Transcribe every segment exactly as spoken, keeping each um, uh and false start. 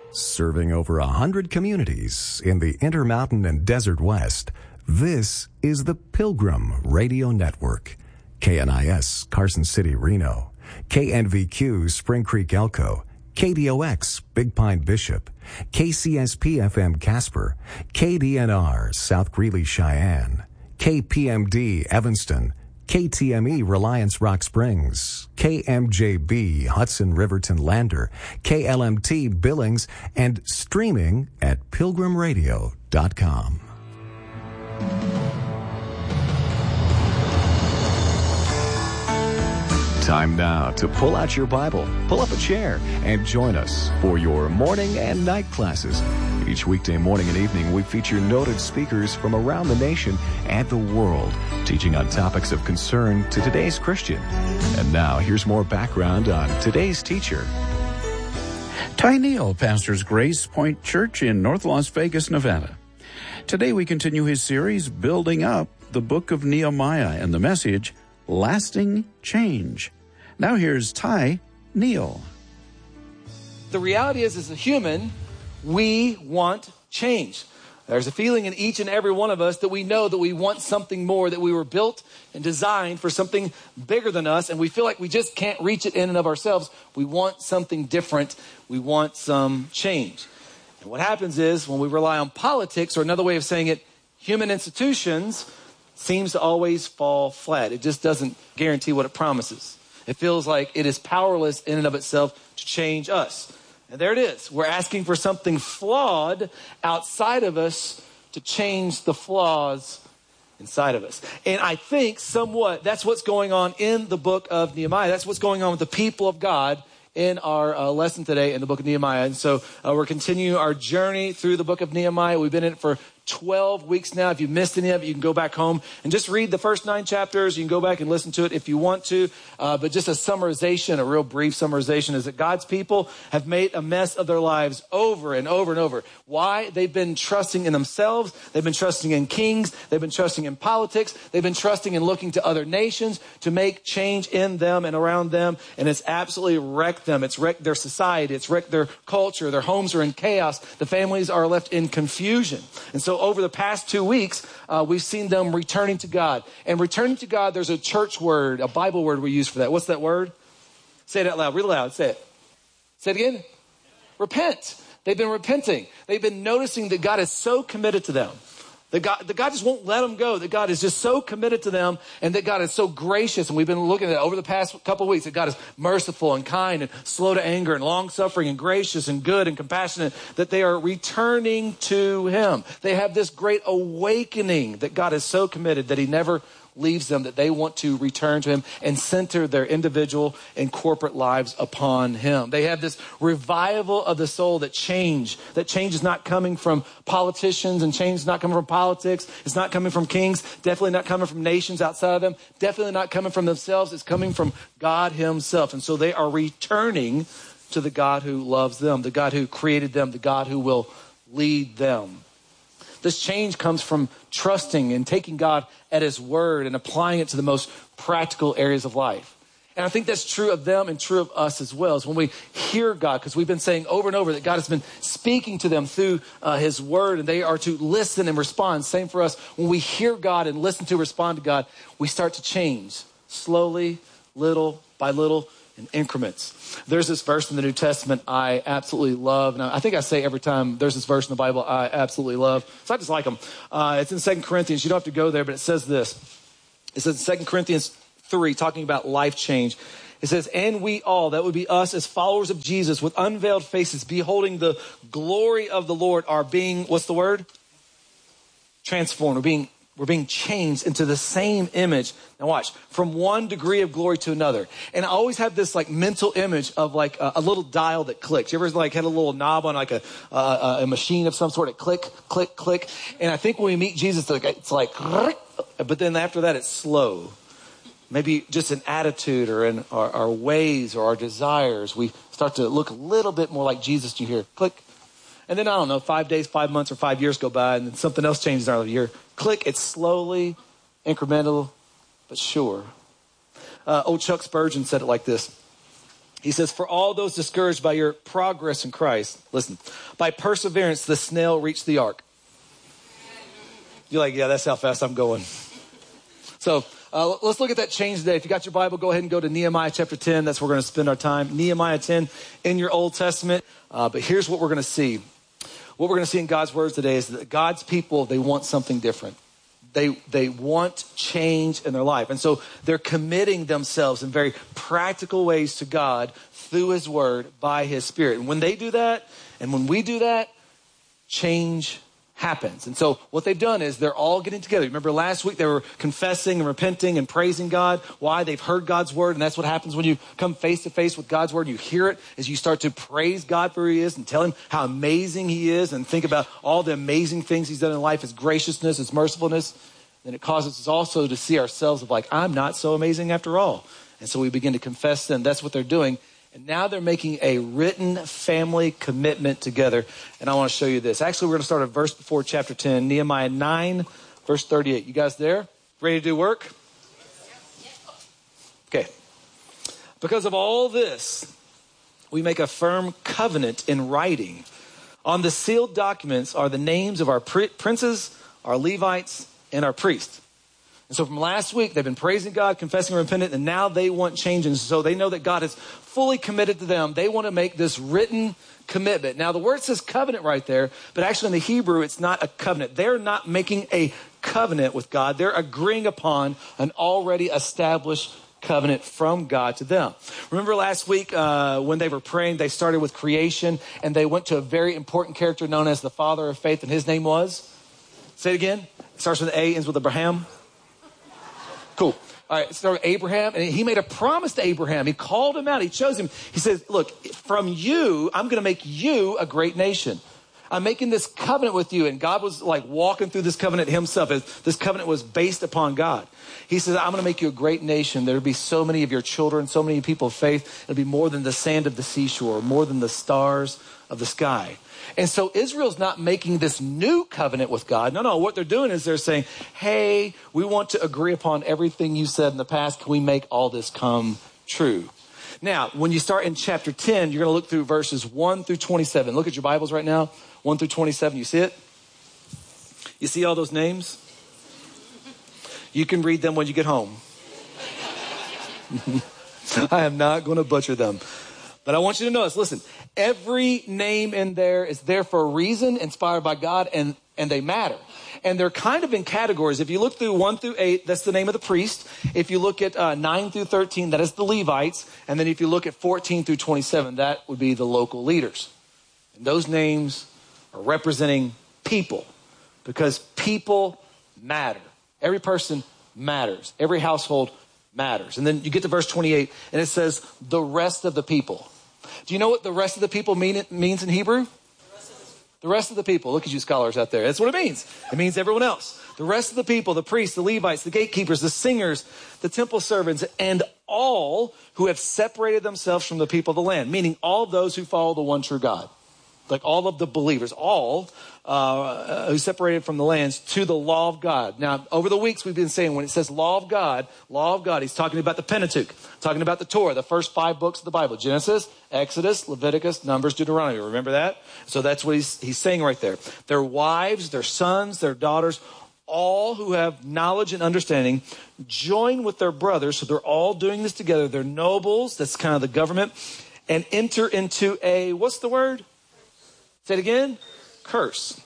Serving over a hundred communities in the Intermountain and Desert West, this is the Pilgrim Radio Network. K N I S, Carson City, Reno. K N V Q, Spring Creek, Elko. K D O X, Big Pine, Bishop. K C S P F M, Casper. K D N R, South Greeley, Cheyenne. K P M D, Evanston. K T M E, Reliance Rock Springs. K M J B, Hudson Riverton Lander. K L M T, Billings. And streaming at pilgrim radio dot com. Time now to pull out your Bible, pull up a chair, and join us for your morning and night classes. Each weekday morning and evening, we feature noted speakers from around the nation and the world, teaching on topics of concern to today's Christian. And now, here's more background on today's teacher. Ty Neal pastors Grace Point Church in North Las Vegas, Nevada. Today we continue his series, Building Up the Book of Nehemiah, and the message, Lasting Change. Now here's Ty Neal. The reality is, as a human, we want change. There's a feeling in each and every one of us that we know that we want something more, that we were built and designed for something bigger than us, and we feel like we just can't reach it in and of ourselves. We want something different. We want some change. And what happens is, when we rely on politics, or another way of saying it, human institutions, seems to always fall flat. It just doesn't guarantee what it promises. It feels like it is powerless in and of itself to change us. And there it is. We're asking for something flawed outside of us to change the flaws inside of us. And I think somewhat that's what's going on in the book of Nehemiah. That's what's going on with the people of God in our uh, lesson today in the book of Nehemiah. And so uh, we're continuing our journey through the book of Nehemiah. We've been in it for twelve weeks now. If you missed any of it, you can go back home and just read the first nine chapters. You can go back and listen to it if you want to. Uh, but just a summarization, a real brief summarization, is that God's people have made a mess of their lives over and over and over. Why? They've been trusting in themselves. They've been trusting in kings. They've been trusting in politics. They've been trusting and looking to other nations to make change in them and around them. And it's absolutely wrecked them. It's wrecked their society. It's wrecked their culture. Their homes are in chaos. The families are left in confusion. And so over the past two weeks, uh, we've seen them returning to God. And returning to God, there's a church word, a Bible word we use for that. What's that word? Say it out loud. Read it loud. Say it. Say it again. Repent. They've been repenting. They've been noticing that God is so committed to them. That God, that God just won't let them go. That God is just so committed to them, and that God is so gracious. And we've been looking at it over the past couple of weeks, that God is merciful and kind and slow to anger and long-suffering and gracious and good and compassionate, that they are returning to him. They have this great awakening that God is so committed that he never leaves them, that they want to return to him and center their individual and corporate lives upon him. They have this revival of the soul that change, that change is not coming from politicians, and change is not coming from politics. It's not coming from kings, definitely not coming from nations outside of them, definitely not coming from themselves. It's coming from God himself. And so they are returning to the God who loves them, the God who created them, the God who will lead them. This change comes from trusting and taking God at his word and applying it to the most practical areas of life. And I think that's true of them and true of us as well. Is when we hear God, because we've been saying over and over that God has been speaking to them through uh, his word, and they are to listen and respond. Same for us. When we hear God and listen to respond to God, we start to change slowly, little by little, in increments. There's this verse in the New Testament I absolutely love. And I think I say every time there's this verse in the Bible I absolutely love. So I just like them. Uh, it's in Second Corinthians. You don't have to go there, but it says this. It says in Second Corinthians three, talking about life change. It says, and we all, that would be us as followers of Jesus, with unveiled faces, beholding the glory of the Lord, are being, what's the word? Transformed. We're being We're being changed into the same image. Now watch, from one degree of glory to another. And I always have this like mental image of like a, a little dial that clicks. You ever like had a little knob on like a, uh, a machine of some sort that click, click, click. And I think when we meet Jesus, it's like, but then after that, it's slow. Maybe just an attitude or in our, our ways or our desires. We start to look a little bit more like Jesus. You hear click. And then, I don't know, five days, five months, or five years go by, and then something else changes in our year. Click, it's slowly, incremental, but sure. Uh, old Chuck Spurgeon said it like this. He says, for all those discouraged by your progress in Christ, listen, by perseverance, the snail reached the ark. You're like, yeah, that's how fast I'm going. So uh, let's look at that change today. If you got your Bible, go ahead and go to Nehemiah chapter ten. That's where we're going to spend our time. Nehemiah ten in your Old Testament. Uh, but here's what we're going to see. What we're going to see in God's words today is that God's people, they want something different. They they want change in their life. And so they're committing themselves in very practical ways to God through his word by his spirit. And when they do that, and when we do that, change happens. And so what they've done is they're all getting together. Remember last week they were confessing and repenting and praising God. Why? They've heard God's word. And that's what happens when you come face to face with God's word. You hear it as you start to praise God for who he is and tell him how amazing he is and think about all the amazing things he's done in life, his graciousness, his mercifulness. Then it causes us also to see ourselves of like, I'm not so amazing after all. And so we begin to confess them. That's what they're doing. And now they're making a written family commitment together. And I want to show you this. Actually, we're going to start a verse before chapter ten, Nehemiah nine, verse thirty-eight. You guys there? Ready to do work? Okay. Because of all this, we make a firm covenant in writing. On the sealed documents are the names of our princes, our Levites, and our priests. And so from last week, they've been praising God, confessing and repenting, and now they want change. And so they know that God is fully committed to them. They want to make this written commitment. Now, the word says covenant right there, but actually in the Hebrew, it's not a covenant. They're not making a covenant with God. They're agreeing upon an already established covenant from God to them. Remember last week uh, when they were praying, they started with creation, and they went to a very important character known as the father of faith, and his name was? Say it again. It starts with an A, ends with Abraham. Cool. All right, start with Abraham, and he made a promise to Abraham. He called him out. He chose him. He says, look, from you, I'm going to make you a great nation. I'm making this covenant with you. And God was like walking through this covenant himself. This covenant was based upon God. He says, I'm going to make you a great nation. There'll be so many of your children, so many people of faith. It'll be more than the sand of the seashore, more than the stars of the sky. And so Israel's not making this new covenant with God. No, no. What they're doing is they're saying, hey, we want to agree upon everything you said in the past. Can we make all this come true? Now, when you start in chapter ten, you're going to look through verses one through twenty-seven. Look at your Bibles right now. one through twenty-seven. You see it? You see all those names? You can read them when you get home. I am not going to butcher them. But I want you to notice, listen, every name in there is there for a reason, inspired by God, and, and they matter. And they're kind of in categories. If you look through one through eight, that's the name of the priest. If you look at uh, nine through thirteen, that is the Levites. And then if you look at fourteen through twenty-seven, that would be the local leaders. And those names are representing people, because people matter. Every person matters. Every household matters. And then you get to verse twenty-eight, and it says, the rest of the people. Do you know what the rest of the people mean, means in Hebrew? The rest of the people. Look at you scholars out there. That's what it means. It means everyone else. The rest of the people, the priests, the Levites, the gatekeepers, the singers, the temple servants, and all who have separated themselves from the people of the land, meaning all those who follow the one true God. Like all of the believers, all uh, who separated from the lands to the law of God. Now, over the weeks we've been saying when it says law of God, law of God, he's talking about the Pentateuch, talking about the Torah, the first five books of the Bible, Genesis, Exodus, Leviticus, Numbers, Deuteronomy. Remember that? So that's what he's, he's saying right there. Their wives, their sons, their daughters, all who have knowledge and understanding, join with their brothers. So they're all doing this together. They're nobles. That's kind of the government. And enter into a, what's the word? Say it again. Curse.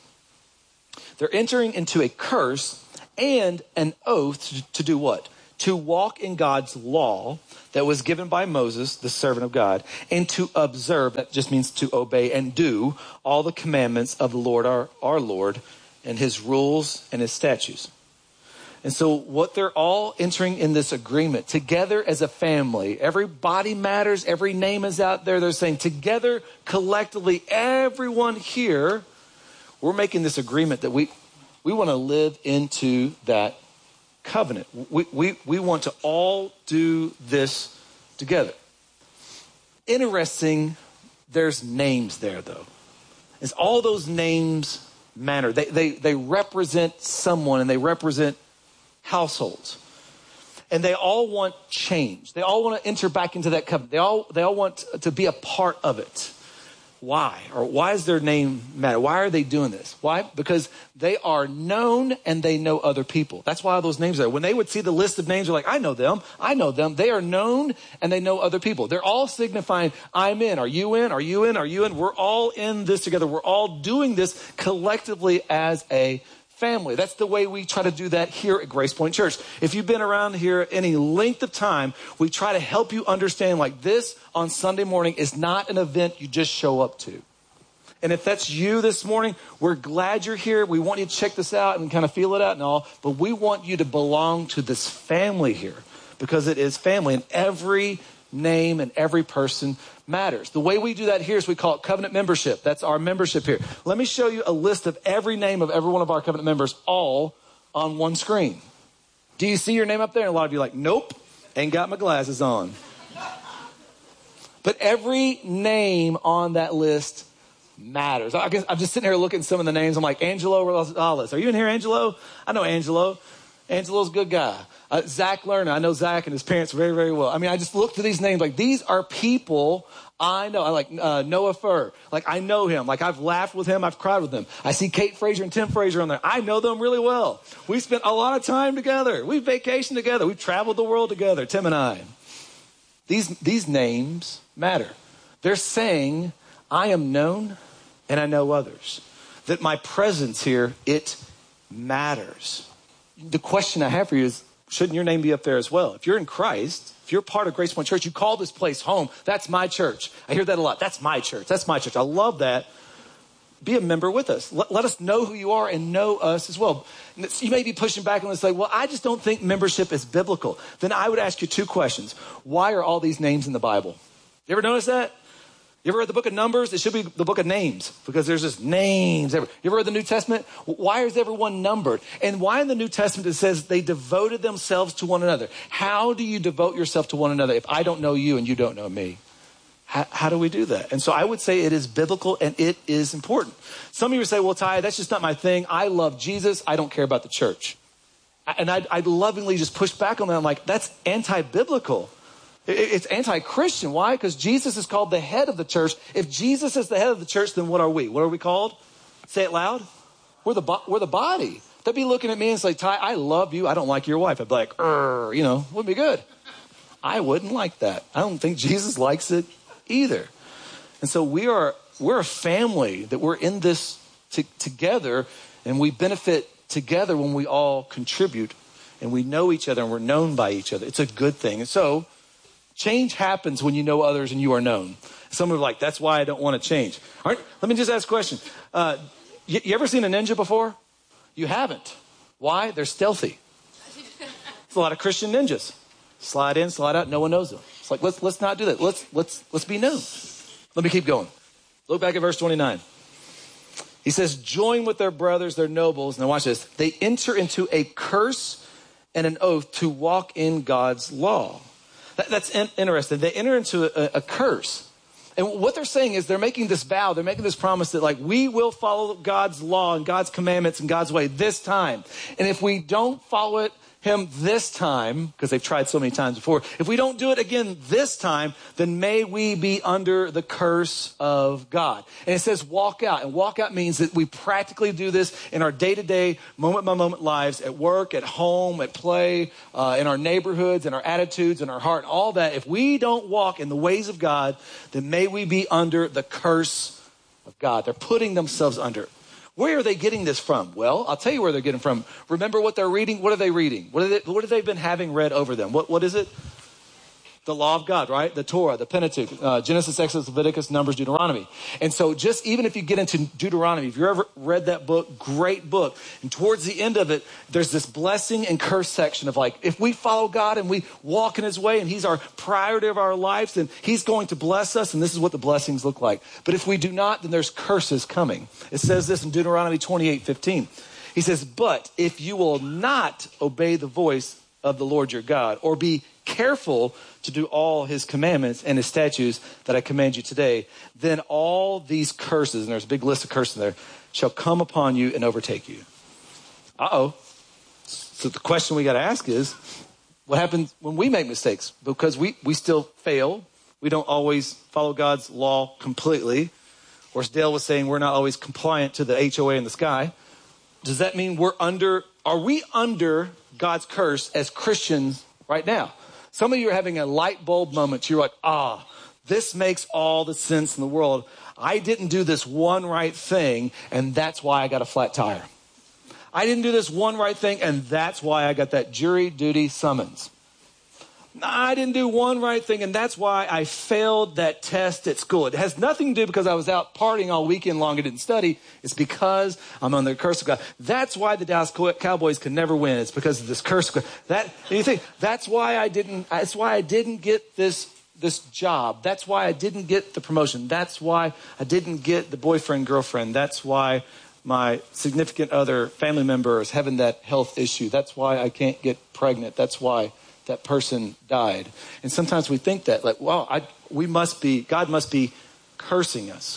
They're entering into a curse and an oath to, to do what? To walk in God's law that was given by Moses, the servant of God, and to observe, that just means to obey and do all the commandments of the Lord, our, our Lord, and his rules and his statutes. And so what they're all entering in this agreement together as a family, everybody matters, every name is out there. They're saying together, collectively, everyone here, we're making this agreement that we, we want to live into that covenant. We, we, we want to all do this together. Interesting, there's names there though. As all those names matter. They, they, they represent someone and they represent households. And they all want change. They all want to enter back into that covenant. They all, they all want to be a part of it. Why? Or why does their name matter? Why are they doing this? Why? Because they are known and they know other people. That's why those names are there. When they would see the list of names, they're like, I know them. I know them. They are known and they know other people. They're all signifying, I'm in. Are you in? Are you in? Are you in? We're all in this together. We're all doing this collectively as a family. That's the way we try to do that here at Grace Point Church. If you've been around here any length of time, we try to help you understand like this on Sunday morning is not an event you just show up to. And if that's you this morning, we're glad you're here. We want you to check this out and kind of feel it out and all, but we want you to belong to this family here because it is family and every name and every person matters. The way we do that here is we call it covenant membership. That's our membership here. Let me show you a list of every name of every one of our covenant members all on one screen. Do you see your name up there? And a lot of you are like, nope, ain't got my glasses on. But every name on that list matters. I guess I'm just sitting here looking at some of the names. I'm like, Angelo Rosales. Are you in here, Angelo? I know Angelo. Angelo's a good guy. Uh, Zach Lerner. I know Zach and his parents very, very well. I mean, I just look through these names like these are people I know. I like uh, Noah Furr. Like I know him. Like I've laughed with him. I've cried with him. I see Kate Frazier and Tim Frazier on there. I know them really well. We spent a lot of time together. We vacationed together. We've traveled the world together, Tim and I. These, these names matter. They're saying I am known and I know others. That my presence here, it matters. The question I have for you is, shouldn't your name be up there as well? If you're in Christ, if you're part of Grace Point Church, you call this place home. That's my church. I hear that a lot. That's my church. That's my church. I love that. Be a member with us. Let, let us know who you are and know us as well. You may be pushing back and say, well, I just don't think membership is biblical. Then I would ask you two questions. Why are all these names in the Bible? You ever notice that? You ever read the book of Numbers? It should be the book of names because there's just names. You ever read the New Testament? Why is everyone numbered? And why in the New Testament it says they devoted themselves to one another? How do you devote yourself to one another if I don't know you and you don't know me? How, how do we do that? And so I would say it is biblical and it is important. Some of you would say, well, Ty, that's just not my thing. I love Jesus. I don't care about the church. And I'd, I'd lovingly just push back on that. I'm like, that's anti-biblical. It's anti-Christian. Why? Because Jesus is called the head of the church. If Jesus is the head of the church, then what are we? What are we called? Say it loud. We're the bo- we're the body. They'd be looking at me and say, Ty, I love you. I don't like your wife. I'd be like, er, you know, wouldn't be good. I wouldn't like that. I don't think Jesus likes it either. And so we are we're a family that we're in this t- together, and we benefit together when we all contribute and we know each other and we're known by each other. It's a good thing. And so change happens when you know others and you are known. Some are like, that's why I don't want to change. All right, let me just ask a question. Uh, you, you ever seen a ninja before? You haven't. Why? They're stealthy. There's a lot of Christian ninjas. Slide in, slide out, no one knows them. It's like, let's let's not do that. Let's let's let's be known. Let me keep going. Look back at verse twenty-nine. He says, join with their brothers, their nobles. Now watch this. They enter into a curse and an oath to walk in God's law. That, that's in, interesting. They enter into a, a curse. And what they're saying is they're making this vow. They're making this promise that like, we will follow God's law and God's commandments and God's way this time. And if we don't follow it, him this time, because they've tried so many times before, if we don't do it again this time, then may we be under the curse of God. And it says walk out. And walk out means that we practically do this in our day-to-day, moment-by-moment lives, at work, at home, at play, uh, in our neighborhoods, in our attitudes, in our heart, all that. If we don't walk in the ways of God, then may we be under the curse of God. They're putting themselves under it. Where are they getting this from? Well, I'll tell you where they're getting from. Remember what they're reading? What are they reading? What, are they, what have they been having read over them? What, what is it? The law of God, right? The Torah, the Pentateuch, uh, Genesis, Exodus, Leviticus, Numbers, Deuteronomy. And so just even if you get into Deuteronomy, if you've ever read that book, great book. And towards the end of it, there's this blessing and curse section of like, if we follow God and we walk in his way and he's our priority of our lives, then he's going to bless us. And this is what the blessings look like. But if we do not, then there's curses coming. It says this in Deuteronomy twenty-eight fifteen. He says, but if you will not obey the voice of the Lord your God or be careful to do all his commandments and his statutes that I command you today, then all these curses, and there's a big list of curses there, shall come upon you and overtake you. Uh-oh. So the question we got to ask is, what happens when we make mistakes? Because we, we still fail. We don't always follow God's law completely. Or as Dale was saying, we're not always compliant to the H O A in the sky. Does that mean we're under, are we under God's curse as Christians right now? Some of you are having a light bulb moment. You're like, ah, this makes all the sense in the world. I didn't do this one right thing, and that's why I got a flat tire. I didn't do this one right thing, and that's why I got that jury duty summons. I didn't do one right thing, and that's why I failed that test at school. It has nothing to do because I was out partying all weekend long and didn't study. It's because I'm under the curse of God. That's why the Dallas Cowboys can never win. It's because of this curse of God. That, and you think, that's why I didn't, that's why I didn't get this, this job. That's why I didn't get the promotion. That's why I didn't get the boyfriend, girlfriend. That's why my significant other family member is having that health issue. That's why I can't get pregnant. That's why that person died. And sometimes we think that, like, well, I, we must be, God must be cursing us.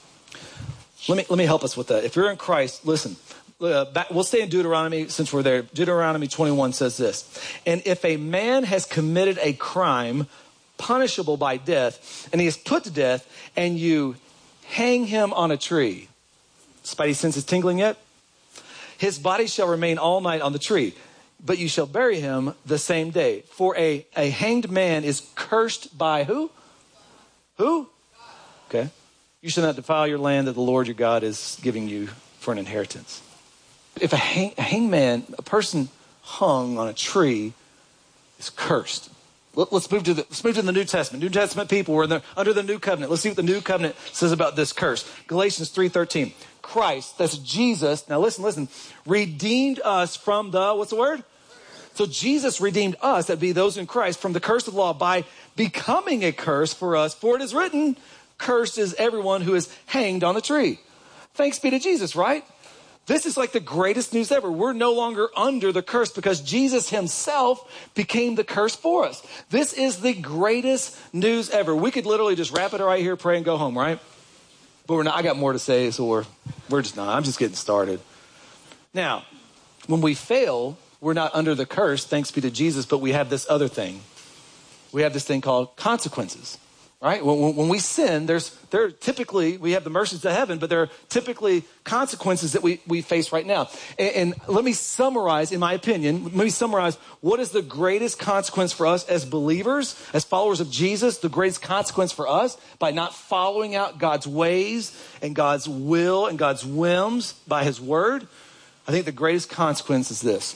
Let me, let me help us with that. If you're in Christ, listen, uh, back, we'll stay in Deuteronomy since we're there. Deuteronomy twenty-one says this, and if a man has committed a crime punishable by death, and he is put to death, and you hang him on a tree. Spidey sense is tingling yet? His body shall remain all night on the tree, but you shall bury him the same day. For a, a hanged man is cursed by who? Who? Okay. You shall not defile your land that the Lord your God is giving you for an inheritance. If a, hang, a hanged man, a person hung on a tree, is cursed. Let, let's move to the let's move to the New Testament. New Testament people were in the, under the new covenant. Let's see what the new covenant says about this curse. Galatians three thirteen. Christ, that's Jesus. Now listen, listen. Redeemed us from the, what's the word? So Jesus redeemed us, that be those in Christ, from the curse of the law by becoming a curse for us. For it is written, cursed is everyone who is hanged on the tree. Thanks be to Jesus, right? This is like the greatest news ever. We're no longer under the curse because Jesus himself became the curse for us. This is the greatest news ever. We could literally just wrap it right here, pray, and go home, right? But we're not. I got more to say, so we're, we're just not. I'm just getting started. Now, when we fail, we're not under the curse, thanks be to Jesus, but we have this other thing. We have this thing called consequences, right? When, when we sin, there's there are typically, we have the mercies of heaven, but there are typically consequences that we, we face right now. And, and let me summarize, in my opinion, let me summarize what is the greatest consequence for us as believers, as followers of Jesus, the greatest consequence for us by not following out God's ways and God's will and God's whims by his word. I think the greatest consequence is this.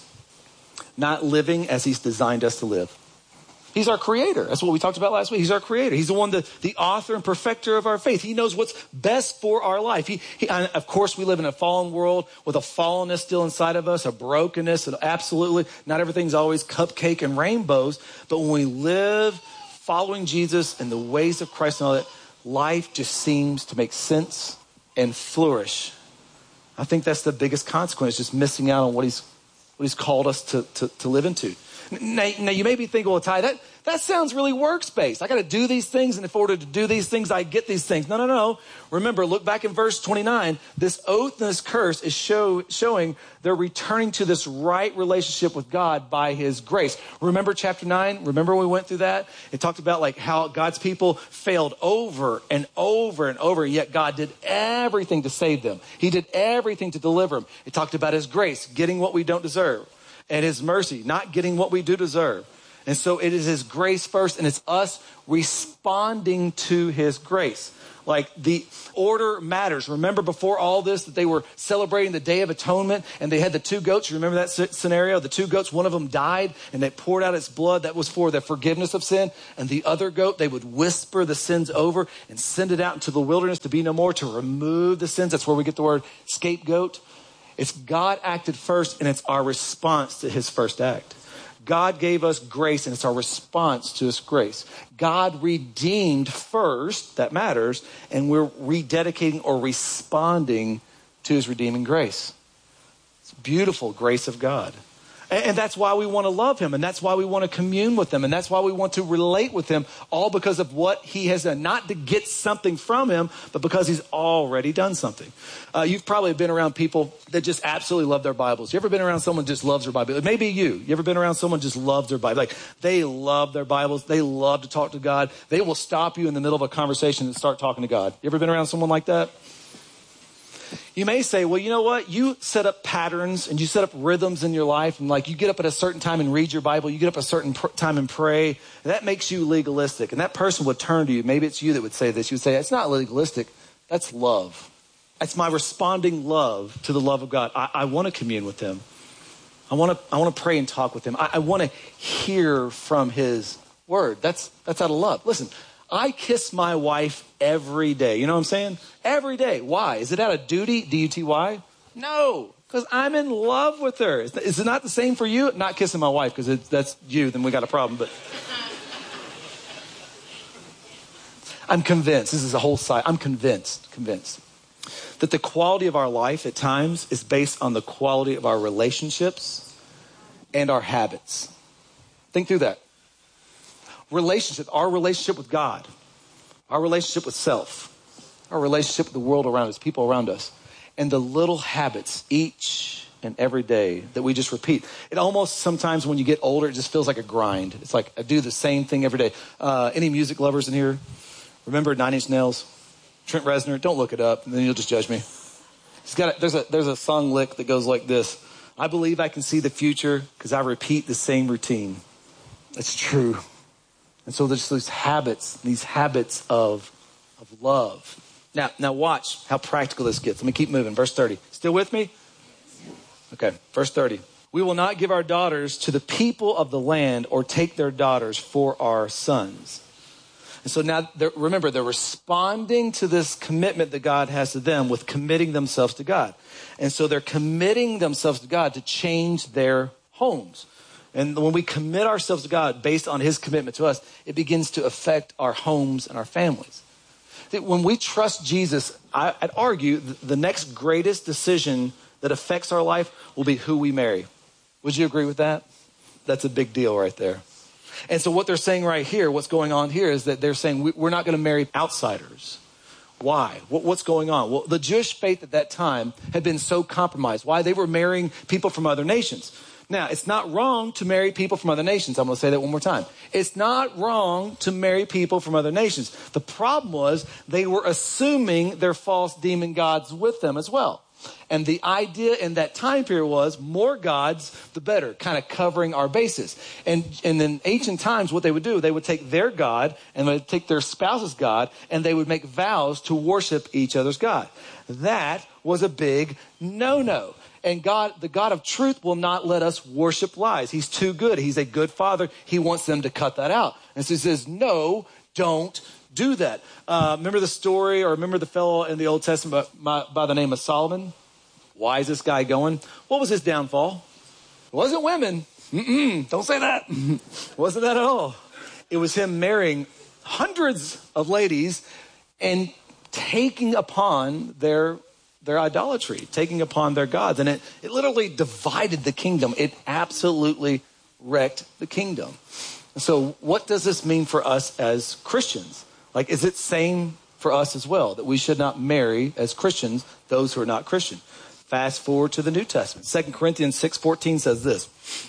Not living as he's designed us to live. He's our creator. That's what we talked about last week. He's our creator. He's the one, that, the author and perfecter of our faith. He knows what's best for our life. He, he, of course, we live in a fallen world with a fallenness still inside of us, a brokenness. And absolutely, not everything's always cupcake and rainbows. But when we live following Jesus and the ways of Christ and all that, life just seems to make sense and flourish. I think that's the biggest consequence, just missing out on what he's what he's called us to, to, to live into. Now, now, you may be thinking, well, Ty, that, that sounds really works-based. I got to do these things, and in order to do these things, I get these things. No, no, no. Remember, look back in verse twenty-nine. This oath and this curse is show, showing they're returning to this right relationship with God by his grace. Remember chapter nine? Remember we went through that? It talked about like how God's people failed over and over and over, and yet God did everything to save them. He did everything to deliver them. It talked about his grace, getting what we don't deserve, and his mercy, not getting what we do deserve. And so it is his grace first, and it's us responding to his grace. Like the order matters. Remember before all this that they were celebrating the Day of Atonement, and they had the two goats. You remember that scenario? The two goats, one of them died, and they poured out its blood. That was for the forgiveness of sin. And the other goat, they would whisper the sins over and send it out into the wilderness to be no more, to remove the sins. That's where we get the word scapegoat. It's God acted first, and it's our response to his first act. God gave us grace, and it's our response to his grace. God redeemed first, that matters, and we're rededicating or responding to his redeeming grace. It's beautiful grace of God. And that's why we want to love him. And that's why we want to commune with him. And that's why we want to relate with him, all because of what he has done. Not to get something from him, but because he's already done something. Uh, you've probably been around people that just absolutely love their Bibles. You ever been around someone who just loves their Bible? It may be you. You ever been around someone who just loves their Bible? Like, they love their Bibles. They love to talk to God. They will stop you in the middle of a conversation and start talking to God. You ever been around someone like that? You may say, well, you know what? You set up patterns and you set up rhythms in your life. And like you get up at a certain time and read your Bible. You get up at a certain pr- time and pray. And that makes you legalistic. And that person would turn to you. Maybe it's you that would say this. You would say, it's not legalistic. That's love. That's my responding love to the love of God. I, I want to commune with him. I want to I want to pray and talk with him. I, I want to hear from his word. That's, that's out of love. Listen, I kiss my wife every day. You know what I'm saying? Every day. Why? Is it out of duty? D U T Y? No, because I'm in love with her. Is it not the same for you? Not kissing my wife, because that's you, then we got a problem. But I'm convinced, this is a whole side, I'm convinced, convinced that the quality of our life at times is based on the quality of our relationships and our habits. Think through that. Relationship, our relationship with God, our relationship with self, our relationship with the world around us, people around us, and the little habits each and every day that we just repeat. It almost sometimes when you get older, it just feels like a grind. It's like I do the same thing every day. Uh, any music lovers in here? Remember Nine Inch Nails? Trent Reznor? Don't look it up, and then you'll just judge me. He's got a, there's a there's a song lick that goes like this. I believe I can see the future because I repeat the same routine. It's true. And so there's these habits, these habits of, of love. Now, now watch how practical this gets. Let me keep moving. Verse thirty. Still with me? Okay, verse thirty. We will not give our daughters to the people of the land or take their daughters for our sons. And so now, they're, remember, they're responding to this commitment that God has to them with committing themselves to God. And so they're committing themselves to God to change their homes. And when we commit ourselves to God based on his commitment to us, it begins to affect our homes and our families. When we trust Jesus, I, I'd argue the next greatest decision that affects our life will be who we marry. Would you agree with that? That's a big deal right there. And so what they're saying right here, what's going on here is that they're saying we, we're not going to marry outsiders. Why? What, what's going on? Well, the Jewish faith at that time had been so compromised. Why? They were marrying people from other nations. Now, it's not wrong to marry people from other nations. I'm going to say that one more time. It's not wrong to marry people from other nations. The problem was they were assuming their false demon gods with them as well. And the idea in that time period was more gods, the better, kind of covering our bases. And, and in ancient times, what they would do, they would take their God and they would take their spouse's God and they would make vows to worship each other's God. That was a big no-no. And God, the God of truth, will not let us worship lies. He's too good. He's a good father. He wants them to cut that out. And so he says, no, don't do that. Uh, remember the story or remember the fellow in the Old Testament by, by the name of Solomon? Why is this guy going? What was his downfall? It wasn't women. Mm-mm, don't say that. It wasn't that at all. It was him marrying hundreds of ladies and taking upon their their idolatry, taking upon their gods. And it, it literally divided the kingdom. It absolutely wrecked the kingdom. And so what does this mean for us as Christians? Like, is it same for us as well, that we should not marry as Christians those who are not Christian? Fast forward to the New Testament. Second Corinthians six fourteen says this.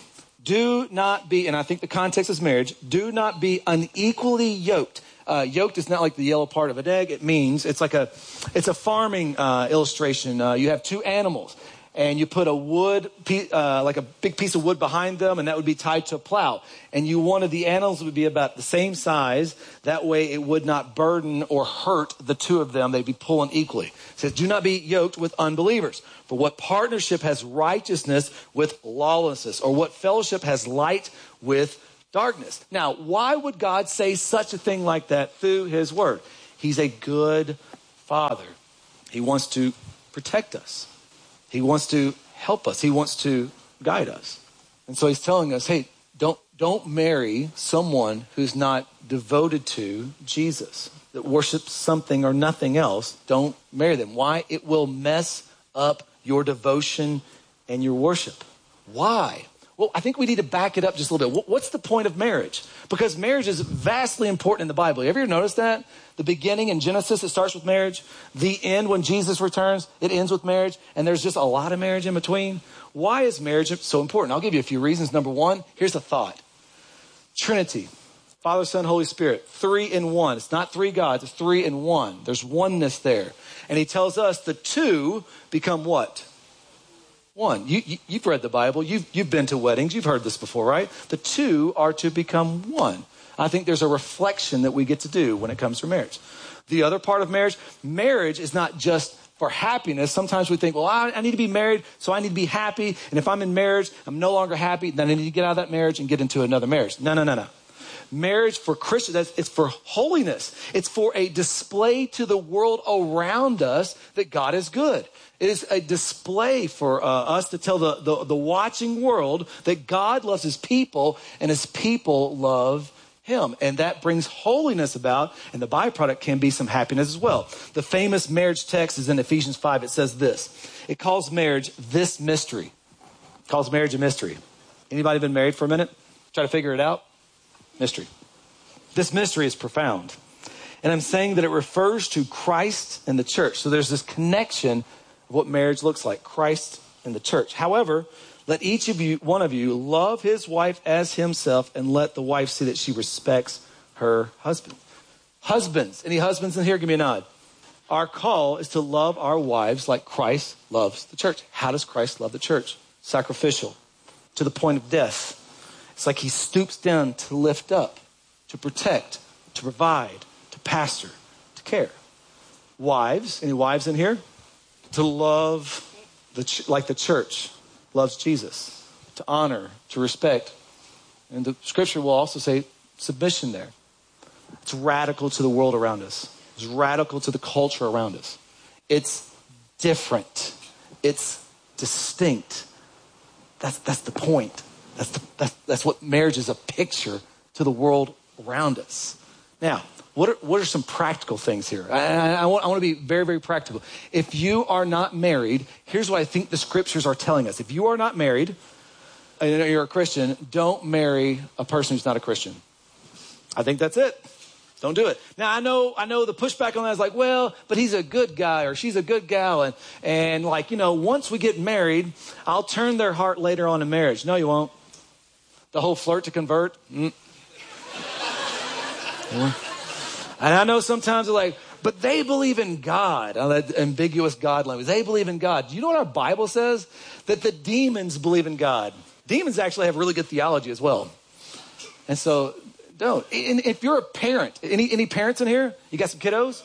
Do not be, and I think the context is marriage, do not be unequally yoked. Uh, yoked is not like the yellow part of an egg. It means it's like a, it's a farming uh, illustration. Uh, you have two animals, and you put a wood, uh, like a big piece of wood behind them, and that would be tied to a plow. And you wanted the animals would be about the same size. That way, it would not burden or hurt the two of them. They'd be pulling equally. It says, do not be yoked with unbelievers. For what partnership has righteousness with lawlessness, or what fellowship has light with darkness? Now, why would God say such a thing like that through his word? He's a good father. He wants to protect us. He wants to help us. He wants to guide us. And so he's telling us, hey, don't, don't marry someone who's not devoted to Jesus, that worships something or nothing else. Don't marry them. Why? It will mess up your devotion and your worship. Why? Well, I think we need to back it up just a little bit. What's the point of marriage? Because marriage is vastly important in the Bible. Have you ever noticed that? The beginning in Genesis, it starts with marriage. The end, when Jesus returns, it ends with marriage. And there's just a lot of marriage in between. Why is marriage so important? I'll give you a few reasons. Number one, here's a thought. Trinity. Father, Son, Holy Spirit. Three in one. It's not three gods. It's three in one. There's oneness there. And he tells us the two become what? One. You, you, you've read the Bible. You've, you've been to weddings. You've heard this before, right? The two are to become one. I think there's a reflection that we get to do when it comes to marriage. The other part of marriage, marriage is not just for happiness. Sometimes we think, well, I, I need to be married, so I need to be happy. And if I'm in marriage, I'm no longer happy, then I need to get out of that marriage and get into another marriage. No, no, no, no. Marriage for Christians, it's for holiness. It's for a display to the world around us that God is good. It is a display for uh, us to tell the, the, the watching world that God loves his people and his people love him. And that brings holiness about, and the byproduct can be some happiness as well. The famous marriage text is in Ephesians five. It says this. It calls marriage this mystery. It calls marriage a mystery. Anybody been married for a minute? Try to figure it out? Mystery. This mystery is profound. And I'm saying that it refers to Christ and the church. So there's this connection of what marriage looks like, Christ and the church. However, let each of you, one of you, love his wife as himself, and let the wife see that she respects her husband. Husbands, any husbands in here? Give me a nod. Our call is to love our wives like Christ loves the church. How does Christ love the church? Sacrificial, to the point of death. It's like he stoops down to lift up, to protect, to provide, to pastor, to care. Wives, any wives in here? To love the ch- like the church loves Jesus, to honor, to respect. And the scripture will also say submission there. It's radical to the world around us. It's radical to the culture around us. It's different. It's distinct. That's that's the point. That's, the, that's, that's what marriage is, a picture to the world around us. Now, what are, what are some practical things here? I, I, I, want, I want to be very, very practical. If you are not married, here's what I think the scriptures are telling us. If you are not married, and you're a Christian, don't marry a person who's not a Christian. I think that's it. Don't do it. Now, I know I know the pushback on that is like, well, but he's a good guy or she's a good gal. And, and like, you know, once we get married, I'll turn their heart later on in marriage. No, you won't. The whole flirt to convert. Mm. And I know sometimes they're like, but they believe in God. That ambiguous God language. They believe in God. Do you know what our Bible says? That the demons believe in God. Demons actually have really good theology as well. And so don't. And if you're a parent, any, any parents in here? You got some kiddos?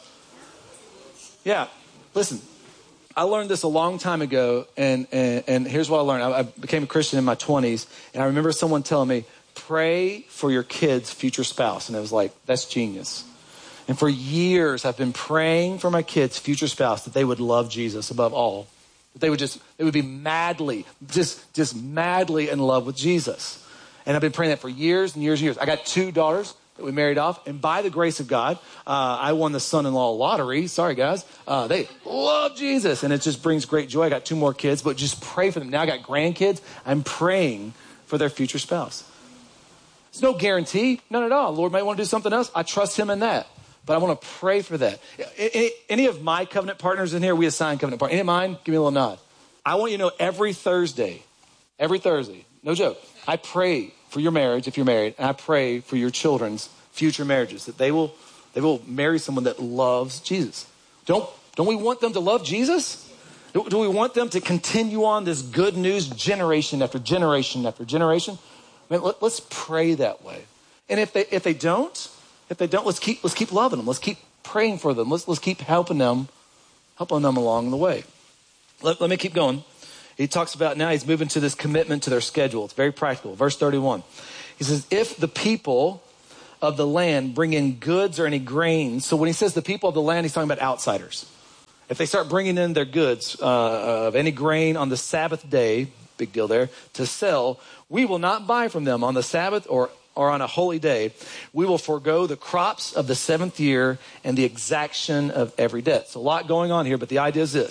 Yeah. Listen, I learned this a long time ago, and, and, and here's what I learned. I, I became a Christian in my twenties, and I remember someone telling me, pray for your kid's future spouse. And I was like, that's genius. And for years, I've been praying for my kid's future spouse that they would love Jesus above all. That they would just, they would be madly, just, just madly in love with Jesus. And I've been praying that for years and years and years. I got two daughters that we married off. And by the grace of God, uh, I won the son-in-law lottery. Sorry, guys. Uh, they love Jesus. And it just brings great joy. I got two more kids, but just pray for them. Now I got grandkids. I'm praying for their future spouse. There's no guarantee. None at all. Lord might want to do something else. I trust him in that. But I want to pray for that. Any, any of my covenant partners in here, we assign covenant partners. Any of mine? Give me a little nod. I want you to know every Thursday, every Thursday, no joke, I pray for your marriage if you're married, and I pray for your children's future marriages, that they will they will marry someone that loves Jesus. Don't, don't we want them to love Jesus? Do, do we want them to continue on this good news generation after generation after generation? I mean, let, let's pray that way. And if they if they don't, if they don't, let's keep let's keep loving them. Let's keep praying for them. Let's let's keep helping them, helping them along the way. Let, let me keep going. He talks about now he's moving to this commitment to their schedule. It's very practical. Verse thirty-one. He says, if the people of the land bring in goods or any grain. So when he says the people of the land, he's talking about outsiders. If they start bringing in their goods uh, of any grain on the Sabbath day, big deal there, to sell, we will not buy from them on the Sabbath or or on a holy day. We will forego the crops of the seventh year and the exaction of every debt. So a lot going on here, but the idea is this.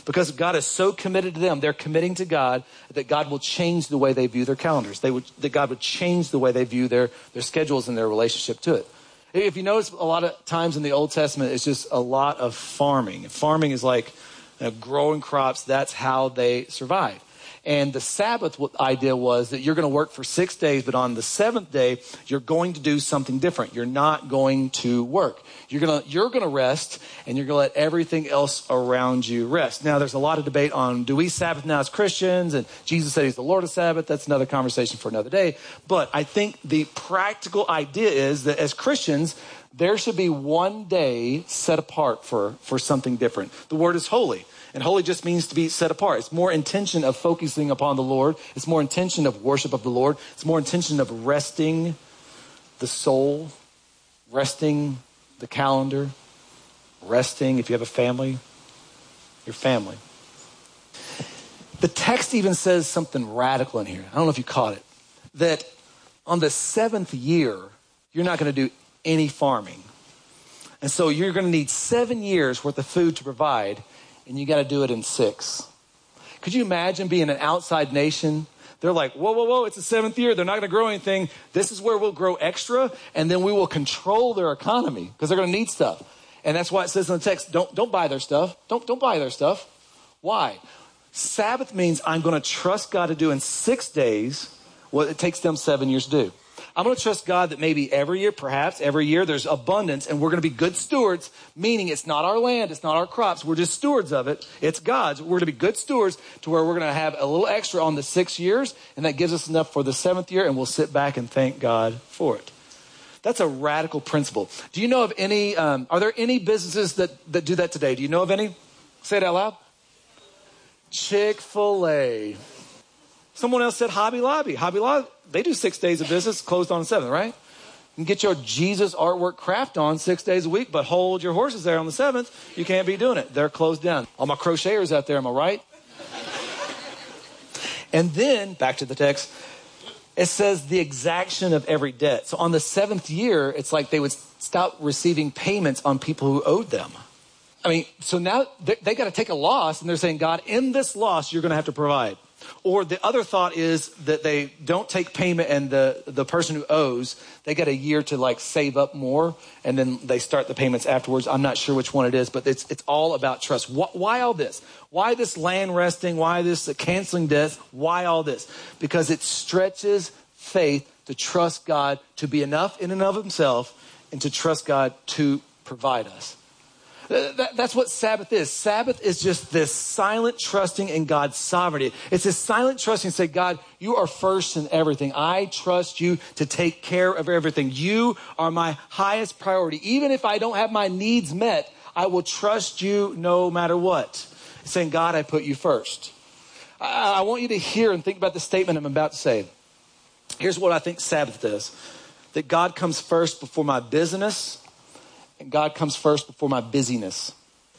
Because God is so committed to them, they're committing to God that God will change the way they view their calendars. They would, that God would change the way they view their, their schedules and their relationship to it. If you notice, a lot of times in the Old Testament, it's just a lot of farming. Farming is like you know, growing crops. That's how they survive. And the Sabbath idea was that you're going to work for six days, but on the seventh day, you're going to do something different. You're not going to work. You're going to, you're going to rest, and you're going to let everything else around you rest. Now, there's a lot of debate on, do we Sabbath now as Christians? And Jesus said he's the Lord of Sabbath. That's another conversation for another day. But I think the practical idea is that as Christians, there should be one day set apart for, for something different. The word is holy. And holy just means to be set apart. It's more intention of focusing upon the Lord. It's more intention of worship of the Lord. It's more intention of resting the soul, resting the calendar, resting, if you have a family, your family. The text even says something radical in here. I don't know if you caught it. That on the seventh year, you're not going to do any farming. And so you're going to need seven years worth of food to provide, and you got to do it in six. Could you imagine being an outside nation? They're like, whoa, whoa, whoa, it's the seventh year. They're not going to grow anything. This is where we'll grow extra, and then we will control their economy because they're going to need stuff. And that's why it says in the text, don't, don't buy their stuff. Don't, don't buy their stuff. Why? Sabbath means I'm going to trust God to do in six days what it takes them seven years to do. I'm going to trust God that maybe every year, perhaps every year, there's abundance, and we're going to be good stewards, meaning it's not our land, it's not our crops, we're just stewards of it. It's God's. We're going to be good stewards to where we're going to have a little extra on the six years, and that gives us enough for the seventh year, and we'll sit back and thank God for it. That's a radical principle. Do you know of any, um, are there any businesses that, that do that today? Do you know of any? Say it out loud. Chick-fil-A. Someone else said Hobby Lobby. Hobby Lobby, they do six days of business, closed on the seventh, right? You can get your Jesus artwork craft on six days a week, but hold your horses there on the seventh. You can't be doing it. They're closed down. All my crocheters out there, am I right? And then, back to the text, it says the exaction of every debt. So on the seventh year, it's like they would stop receiving payments on people who owed them. I mean, so now they, they got to take a loss, and they're saying, God, in this loss, you're going to have to provide. Or the other thought is that they don't take payment, and the, the person who owes, they get a year to like save up more, and then they start the payments afterwards. I'm not sure which one it is, but it's it's all about trust. Why, why all this? Why this land resting? Why this uh, canceling death? Why all this? Because it stretches faith to trust God to be enough in and of himself, and to trust God to provide us. That, that's what Sabbath is. Sabbath is just this silent trusting in God's sovereignty. It's this silent trusting to say, God, you are first in everything. I trust you to take care of everything. You are my highest priority. Even if I don't have my needs met, I will trust you no matter what. It's saying, God, I put you first. I, I want you to hear and think about the statement I'm about to say. Here's what I think Sabbath is. That God comes first before my business, and God comes first before my busyness.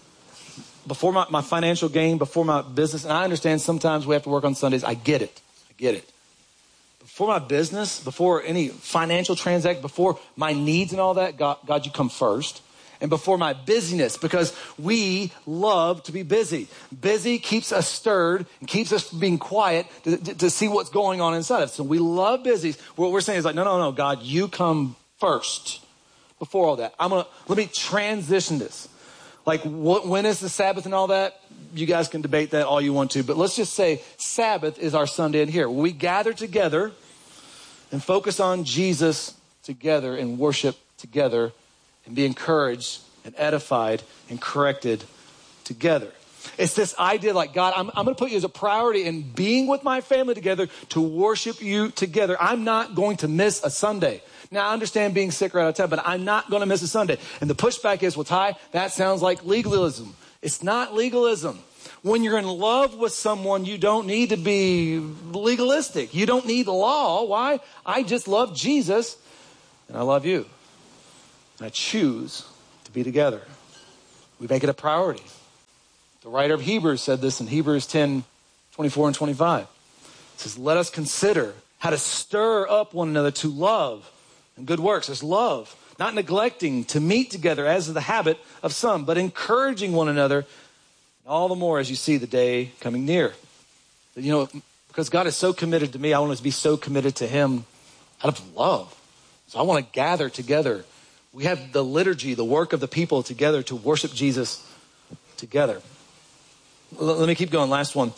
Before my, my financial gain, before my business. And I understand sometimes we have to work on Sundays. I get it. I get it. Before my business, before any financial transaction, before my needs and all that, God, God, you come first. And before my busyness, because we love to be busy. Busy keeps us stirred and keeps us from being quiet to, to, to see what's going on inside of us. So we love busy. What we're saying is like, no, no, no, God, you come first. Before all that, I'm gonna let me transition this. Like, what, when is the Sabbath and all that? You guys can debate that all you want to, but let's just say Sabbath is our Sunday in here. We gather together and focus on Jesus together and worship together and be encouraged and edified and corrected together. It's this idea like, God, I'm, I'm going to put you as a priority in being with my family together to worship you together. I'm not going to miss a Sunday. Now, I understand being sick right out of time, but I'm not going to miss a Sunday. And the pushback is, well, Ty, that sounds like legalism. It's not legalism. When you're in love with someone, you don't need to be legalistic. You don't need the law. Why? I just love Jesus, and I love you. And I choose to be together. We make it a priority. The writer of Hebrews said this in Hebrews ten, twenty-four and twenty-five. It says, let us consider how to stir up one another to love and good works. There's love, not neglecting to meet together as is the habit of some, but encouraging one another, All the more as you see the day coming near. You know, because God is so committed to me, I want to be so committed to him out of love. So I want to gather together. We have the liturgy, the work of the people together to worship Jesus together. L- let me keep going. Last one.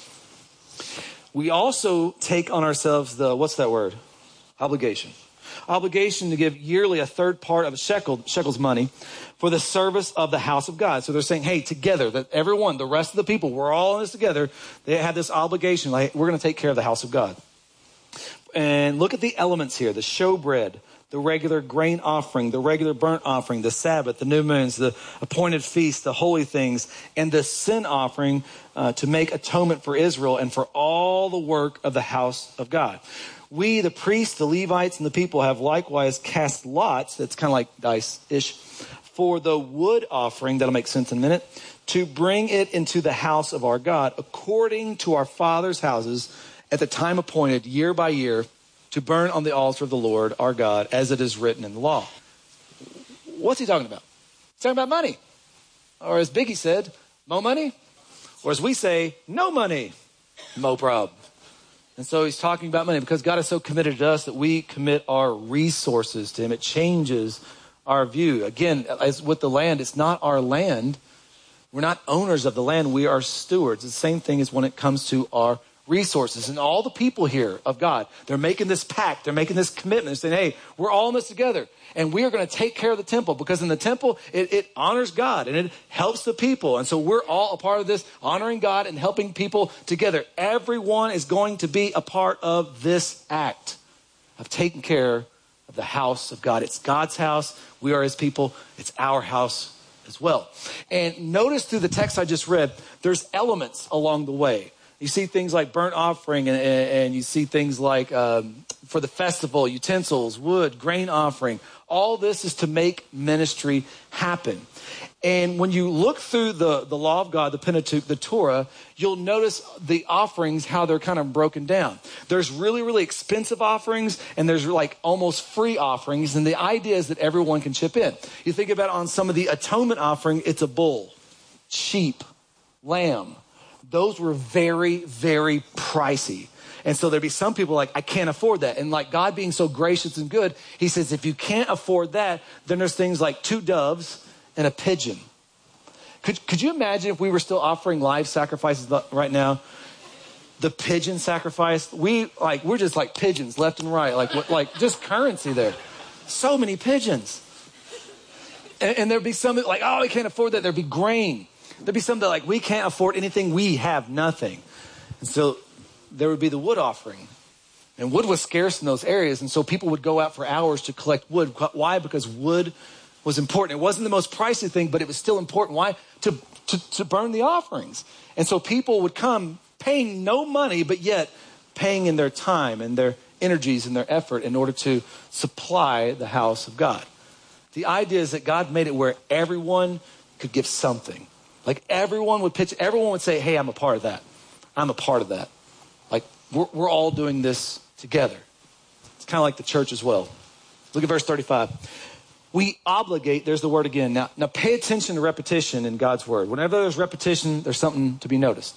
We also take on ourselves the, what's that word? Obligation. Obligation to give yearly a third part of a shekel, shekel's money for the service of the house of God. So they're saying, hey, together, that everyone, the rest of the people, we're all in this together. They have this obligation, like we're going to take care of the house of God. And look at the elements here, the showbread, the regular grain offering, the regular burnt offering, the Sabbath, the new moons, the appointed feasts, the holy things, and the sin offering uh, to make atonement for Israel and for all the work of the house of God. We, the priests, the Levites, and the people have likewise cast lots, that's kind of like dice-ish, for the wood offering, that'll make sense in a minute, to bring it into the house of our God, according to our fathers' houses, at the time appointed year by year, to burn on the altar of the Lord our God, as it is written in the law. What's he talking about? He's talking about money. Or as Biggie said, mo money. Or as we say, no money, mo prob. And so he's talking about money because God is so committed to us that we commit our resources to him. It changes our view. Again, as with the land, it's not our land. We're not owners of the land. We are stewards. It's the same thing as when it comes to our resources. And all the people here of God, they're making this pact. They're making this commitment, saying, hey, we're all in this together. And we are going to take care of the temple because in the temple, it, it honors God and it helps the people. And so we're all a part of this, honoring God and helping people together. Everyone is going to be a part of this act of taking care of the house of God. It's God's house. We are his people. It's our house as well. And notice through the text I just read, there's elements along the way. You see things like burnt offering and, and you see things like um, for the festival, utensils, wood, grain offering. All this is to make ministry happen. And when you look through the, the law of God, the Pentateuch, the Torah, you'll notice the offerings, how they're kind of broken down. There's really, really expensive offerings and there's like almost free offerings. And the idea is that everyone can chip in. You think about on some of the atonement offering, it's a bull, sheep, lamb. Those were very, very pricey. And so there'd be some people like, I can't afford that. And like God being so gracious and good, he says, if you can't afford that, then there's things like two doves and a pigeon. Could, could you imagine if we were still offering live sacrifices right now? The pigeon sacrifice, we like, we're just like pigeons left and right. Like, like just currency there. So many pigeons. And, and there'd be some like, oh, we can't afford that. There'd be grain. There'd be some that like, we can't afford anything. We have nothing. And so there would be the wood offering. And wood was scarce in those areas. And so people would go out for hours to collect wood. Why? Because wood was important. It wasn't the most pricey thing, but it was still important. Why? To, to, to burn the offerings. And so people would come paying no money, but yet paying in their time and their energies and their effort in order to supply the house of God. The idea is that God made it where everyone could give something. Like everyone would pitch, everyone would say, hey, I'm a part of that. I'm a part of that. Like we're, we're all doing this together. It's kind of like the church as well. Look at verse thirty-five. We obligate, there's the word again. Now, now pay attention to repetition in God's word. Whenever there's repetition, there's something to be noticed.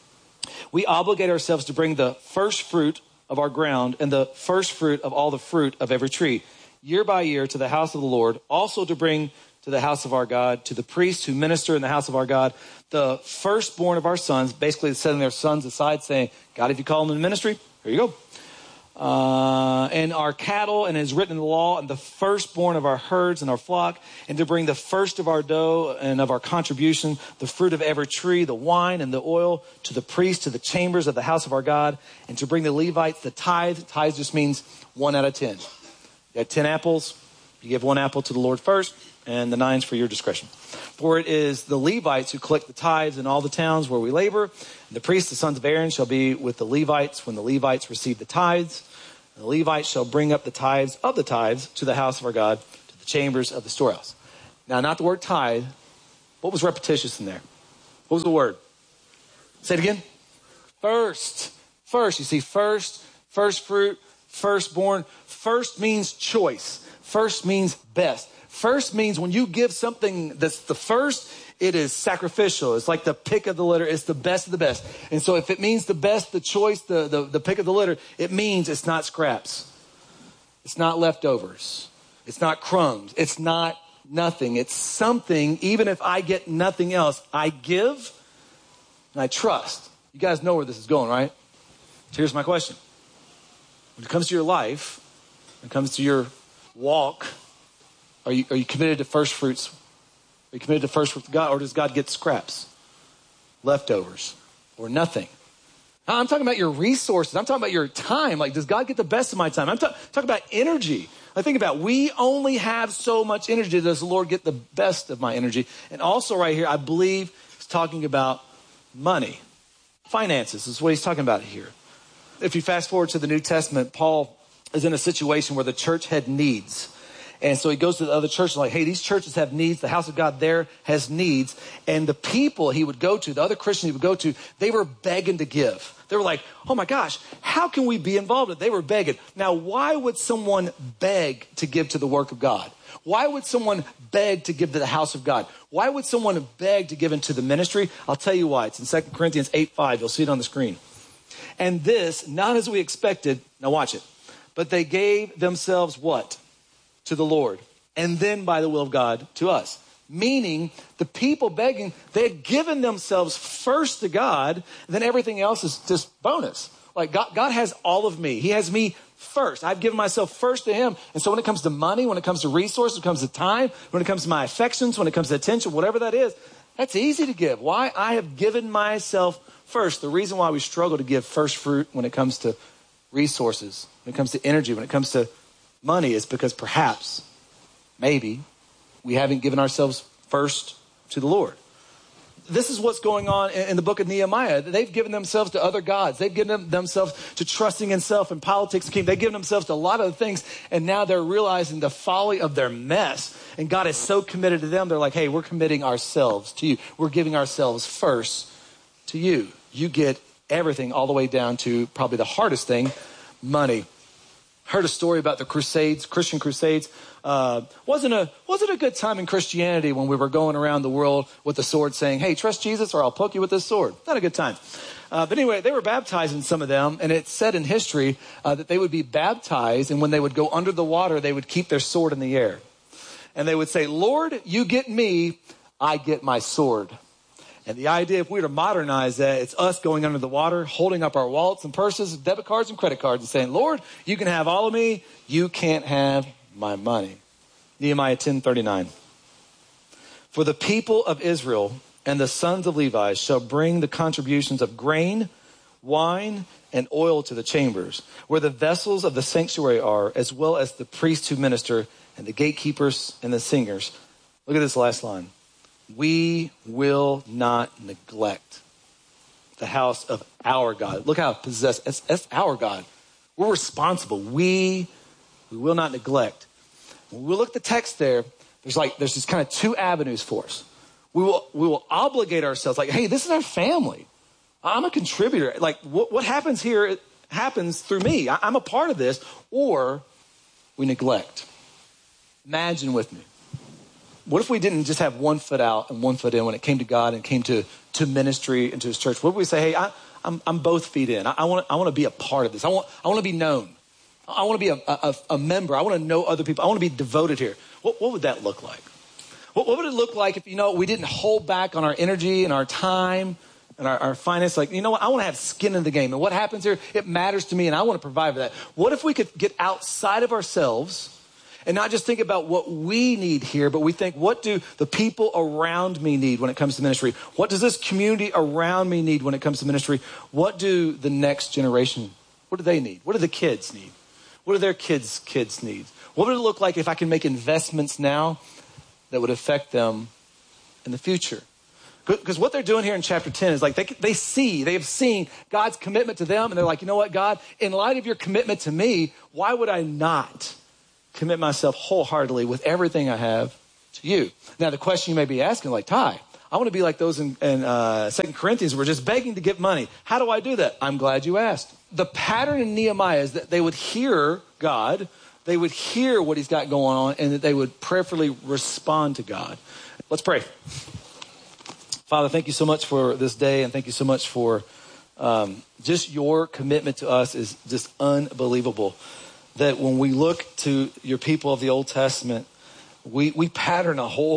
We obligate ourselves to bring the first fruit of our ground and the first fruit of all the fruit of every tree, year by year to the house of the Lord, also to bring to the house of our God, to the priests who minister in the house of our God, the firstborn of our sons, basically setting their sons aside, saying, God, if you call them in ministry, here you go. Uh, and our cattle, and it is written in the law, and the firstborn of our herds and our flock, and to bring the first of our dough and of our contribution, the fruit of every tree, the wine and the oil, to the priest, to the chambers of the house of our God, and to bring the Levites the tithe. Tithe just means one out of ten. You had ten apples, you give one apple to the Lord first, and the nine's for your discretion. For it is the Levites who collect the tithes in all the towns where we labor. And the priests, the sons of Aaron, shall be with the Levites when the Levites receive the tithes. And the Levites shall bring up the tithes of the tithes to the house of our God, to the chambers of the storehouse. Now, not the word tithe. What was repetitious in there? What was the word? Say it again. First. First. You see, first, first fruit, firstborn. First means choice. First means best. First means when you give something that's the first, It is sacrificial. It's like the pick of the litter. It's the best of the best. And so if it means the best, the choice, the, the, the pick of the litter, it means it's not scraps. It's not leftovers. It's not crumbs. It's not nothing. It's something, even if I get nothing else, I give and I trust. You guys know where this is going, right? So here's my question. When it comes to your life, when it comes to your walk, are you, are you committed to first fruits? Are you committed to first fruits of God, or does God get scraps, leftovers, or nothing? I'm talking about your resources. I'm talking about your time. Like, does God get the best of my time? I'm ta- talking about energy. I think about, we only have so much energy. Does the Lord get the best of my energy? And also right here, I believe he's talking about money. Finances is what he's talking about here. If you fast forward to the New Testament, Paul is in a situation where the church had needs. And so he goes to the other churches like, hey, these churches have needs. The house of God there has needs. And the people he would go to, the other Christians he would go to, they were begging to give. They were like, oh my gosh, how can we be involved in it? They were begging. Now, why would someone beg to give to the work of God? Why would someone beg to give to the house of God? Why would someone beg to give into the ministry? I'll tell you why. It's in Second Corinthians eight five. You'll see it on the screen. And this, not as we expected, now watch it, but they gave themselves what? To the Lord, and then by the will of God to us. Meaning the people begging, they had given themselves first to God, and then everything else is just bonus. Like God, God has all of me. He has me first. I've given myself first to him. And so when it comes to money, when it comes to resources, when it comes to time, when it comes to my affections, when it comes to attention, whatever that is, that's easy to give. Why? I have given myself first. The reason why we struggle to give first fruit when it comes to resources, when it comes to energy, when it comes to money is because perhaps, maybe, we haven't given ourselves first to the Lord. This is what's going on in the book of Nehemiah. They've given themselves to other gods. They've given themselves to trusting in self and politics and kingdom. They've given themselves to a lot of things, and now they're realizing the folly of their mess. And God is so committed to them. They're like, hey, we're committing ourselves to you. We're giving ourselves first to you. You get everything all the way down to probably the hardest thing, money. Heard a story about the Crusades, Christian Crusades. Uh, wasn't a wasn't a good time in Christianity when we were going around the world with the sword saying, hey, trust Jesus or I'll poke you with this sword. Not a good time. Uh, but anyway, they were baptizing some of them, and it said in history uh, that they would be baptized, and when they would go under the water, they would keep their sword in the air. And they would say, Lord, you get me, I get my sword. And the idea, if we were to modernize that, it's us going under the water, holding up our wallets and purses, debit cards and credit cards, and saying, Lord, you can have all of me. You can't have my money. Nehemiah ten thirty-nine. For the people of Israel and the sons of Levi shall bring the contributions of grain, wine, and oil to the chambers, where the vessels of the sanctuary are, as well as the priests who minister, and the gatekeepers and the singers. Look at this last line. We will not neglect the house of our God. Look how possessed. That's, that's our God. We're responsible. We, we will not neglect. When we look at the text there, there's like there's just kind of two avenues for us. We will we will obligate ourselves. Like, hey, this is our family. I'm a contributor. Like, what, what happens here it happens through me. I, I'm a part of this. Or we neglect. Imagine with me. What if we didn't just have one foot out and one foot in when it came to God and came to, to ministry and to his church? What if we say, hey, I, I'm, I'm both feet in. I, I want I want to be a part of this. I want I want to be known. I want to be a, a, a member. I want to know other people. I want to be devoted here. What, what would that look like? What, what would it look like if, you know, we didn't hold back on our energy and our time and our, our finance? Like, you know what? I want to have skin in the game. And what happens here, it matters to me, and I want to provide for that. What if we could get outside of ourselves and not just think about what we need here, but we think, what do the people around me need when it comes to ministry? What does this community around me need when it comes to ministry? What do the next generation, what do they need? What do the kids need? What do their kids' kids need? What would it look like if I can make investments now that would affect them in the future? Because what they're doing here in chapter ten is like they, they see, they have seen God's commitment to them, and they're like, you know what, God, in light of your commitment to me, why would I not commit myself wholeheartedly with everything I have to you? Now, the question you may be asking, like, Ty, I want to be like those in, in uh, Second Corinthians who are just begging to give money. How do I do that? I'm glad you asked. The pattern in Nehemiah is that they would hear God, they would hear what he's got going on, and that they would prayerfully respond to God. Let's pray. Father, thank you so much for this day, and thank you so much for um, just your commitment to us is just unbelievable. That when we look to your people of the Old Testament, we, we pattern a whole